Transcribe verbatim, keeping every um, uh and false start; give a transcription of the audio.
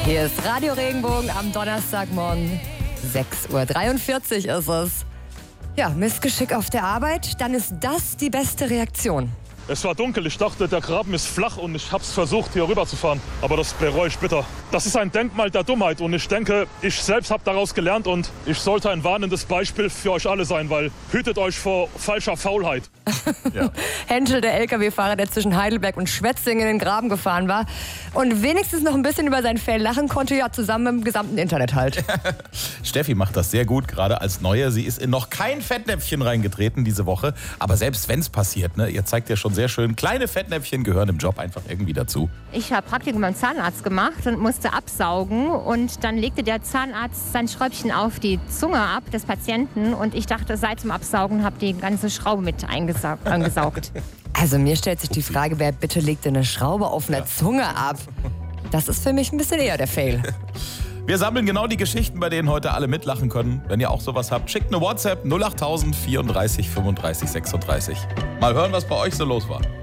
Hier ist Radio Regenbogen am Donnerstagmorgen. sechs Uhr dreiundvierzig ist es. Ja, Missgeschick auf der Arbeit, dann ist das die beste Reaktion. Es war dunkel, ich dachte, der Graben ist flach und ich hab's versucht, hier rüber zu fahren. Aber das bereue ich bitter. Das ist ein Denkmal der Dummheit und ich denke, ich selbst habe daraus gelernt und ich sollte ein warnendes Beispiel für euch alle sein, weil hütet euch vor falscher Faulheit. Ja. Henschel, der L K W-Fahrer, der zwischen Heidelberg und Schwetzingen in den Graben gefahren war und wenigstens noch ein bisschen über sein Fail lachen konnte, ja, zusammen mit dem gesamten Internet halt. Steffi macht das sehr gut, gerade als Neue. Sie ist in noch kein Fettnäpfchen reingetreten diese Woche. Aber selbst wenn es passiert, ne, ihr zeigt ja schon sehr schön, kleine Fettnäpfchen gehören im Job einfach irgendwie dazu. Ich habe Praktikum beim Zahnarzt gemacht und musste absaugen. Und dann legte der Zahnarzt sein Schräubchen auf die Zunge ab des Patienten. Und ich dachte, seit dem Absaugen habe die ganze Schraube mit eingesaugt, angesaugt. Also mir stellt sich die Frage, wer bitte legt denn eine Schraube auf einer ja. Zunge ab? Das ist für mich ein bisschen eher der Fail. Wir sammeln genau die Geschichten, bei denen heute alle mitlachen können. Wenn ihr auch sowas habt, schickt eine WhatsApp null acht tausend vierunddreißig fünfunddreißig sechsunddreißig. Mal hören, was bei euch so los war.